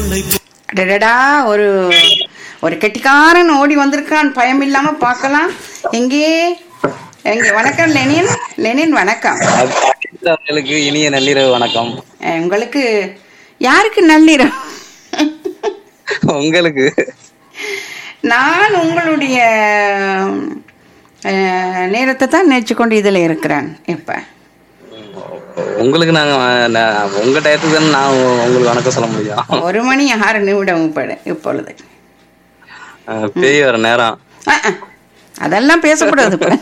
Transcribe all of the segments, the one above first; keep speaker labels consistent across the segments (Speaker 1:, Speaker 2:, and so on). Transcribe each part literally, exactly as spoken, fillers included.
Speaker 1: அடடடா, ஒரு ஒரு கெட்டிக்காரன் ஓடி வந்திருக்கான். பயம் இல்லாம பார்க்கலாம். எங்கே எங்கே? வணக்கம் லெனின். லெனின் வணக்கம்.
Speaker 2: உங்களுக்கு இனிய நள்ளிரவு வணக்கம்.
Speaker 1: அஹ், உங்களுக்கு யாருக்கு நள்ளிரவு?
Speaker 2: உங்களுக்கு
Speaker 1: நான் உங்களுடைய அஹ், நேரத்தை தான் நினைச்சு கொண்டு இதுல இருக்கிறேன். இப்ப
Speaker 2: உங்களுக்கு நாங்க நான் உங்க டயத்துக்கு தானே நான் உங்களுக்கு வணக்கம் சொல்ல முடியும்.
Speaker 1: ஒரு மணி ஆறு நிமிடம் இப்ப இப்பொழுது
Speaker 2: அஹ், பேய் வர நேரம்.
Speaker 1: அஹ், அஹ், அதெல்லாம் பேசக்கூடாது இப்ப.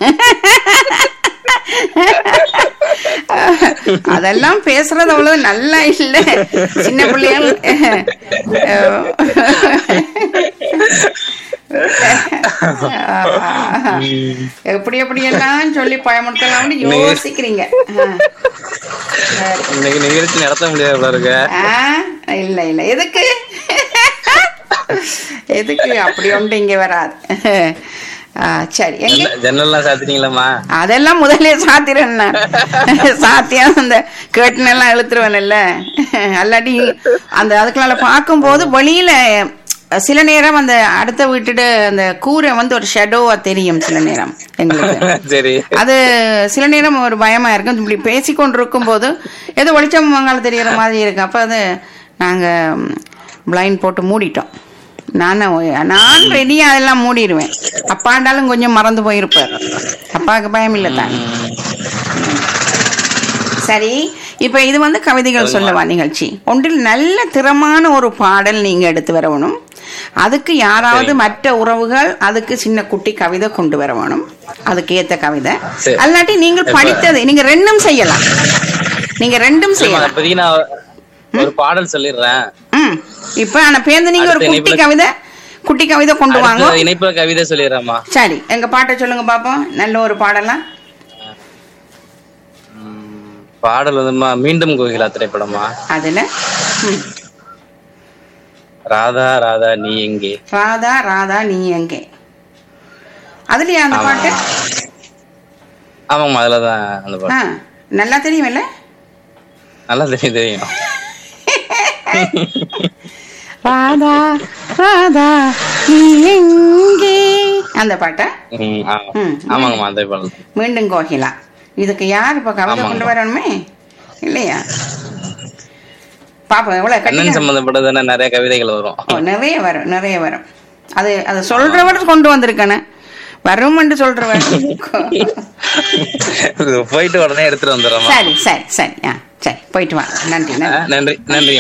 Speaker 1: அதெல்லாம் பேசுறது அவ்வளவு நல்லா இல்ல. சின்ன பிள்ளைகள் எப்படி எப்படி எல்லாம் சொல்லி பயமுறுத்தலாம்னு யோசிக்கிறீங்க.
Speaker 2: இன்னைக்கு நிகழ்ச்சி நடத்த முடியாது போல இருக்கு.
Speaker 1: ஆஹ், இல்ல இல்ல, எதுக்கு எதுக்கு அப்படி ஒன்று இங்க வராது. ஆஹ், சரி. எங்க
Speaker 2: ஜன்னல்லாம் சாத்திட்டீங்களாம்மா?
Speaker 1: அதெல்லாம் முதல்ல சாத்திரன். சாத்தியா அந்த கேட்டுன்னு எல்லாம் இழுத்துருவேன்ல. அல்லாட்டி அந்த அதுக்குள்ள பார்க்கும்போது வெளியில சில நேரம் அந்த அடுத்த வீட்டுட அந்த கூரை வந்து ஒரு ஷெடோவா தெரியும் சில நேரம் எங்களுக்கு.
Speaker 2: சரி.
Speaker 1: அது சில நேரம் ஒரு பயமா இருக்கும். இப்படி பேசி கொண்டிருக்கும் போது ஏதோ வெளிச்சம் மங்கால தெரியற மாதிரி இருக்கு. அப்ப அது நாங்க பிளைண்ட் போட்டு மூடிட்டோம். நான் நான் ரெடியா அதெல்லாம் மூடிடுவேன். அப்பாண்டாலும் கொஞ்சம் மறந்து போயிருப்பார். அப்பாவுக்கு பயம் இல்லை தான். சரி, இப்ப இது வந்து கவிதைகள் சொல்லவா நிகழ்ச்சி. ஒன்றில் நல்ல திறமான ஒரு பாடல் நீங்க எடுத்து வரணும். அதுக்கு யாராவது மற்ற உறவுகள் அதுக்கு சின்ன குட்டி கவிதை கொண்டு வரணும். அதுக்கு ஏத்த கவிதை. அல்லாட்டி நீங்கள் படித்தது நீங்க ரெண்டும் செய்யலாம். நீங்க ரெண்டும் செய்யலாம்.
Speaker 2: ஒரு பாடல் சொல்லிடுறேன்.
Speaker 1: ம், இப்ப ஆனா பேருந்து நீங்க ஒரு குட்டி கவிதை குட்டி கவிதை கொண்டு வாங்க.
Speaker 2: இணைப்புல கவிதை சொல்லிடுறேம்மா.
Speaker 1: சரி, எங்க பாட்டை சொல்லுங்க பாப்போம். நல்ல ஒரு பாடலாம்.
Speaker 2: பாடல் வந்துமா மீண்டும் கோகிலா திரைப்படமா?
Speaker 1: அதுல ம்,
Speaker 2: ராதா ராதா நீ எங்கே.
Speaker 1: ராதா ராதா நீ எங்கே. அதுலயா அந்த பாட்டு?
Speaker 2: ஆமாம்மா, அதுலதான் அந்த பாட்டு.
Speaker 1: ஆ, நல்லா தெரியுமில்ல?
Speaker 2: நல்லா தெரியும் தெரியும்.
Speaker 1: ராதா ராதா நீ எங்கே, அந்த பாட்டா?
Speaker 2: ம், ஆமாங்கம்மா, அந்த பாடல்.
Speaker 1: மீண்டும் கோகிலா. இதுக்கு யார் இப்ப கவிதை கொண்டு வரணுமே இல்லையா? பாப்பா எவ்வளவு
Speaker 2: கண்ணன் சம்பந்தப்பட்டதான நிறைய கவிதைகள் வரும்.
Speaker 1: நிறைய வரும் நிறைய வரும். அது அது சொல்றவர் கொண்டு வந்திருக்கானே வரும் என்று சொல்றவர்.
Speaker 2: போயிட்டு உடனே எடுத்துட்டு வந்துடுறோம்.
Speaker 1: சரி சரி சரி. ஆ, சரி, போயிட்டு வாங்க. நன்றி நன்றி
Speaker 2: நன்றி நன்றி.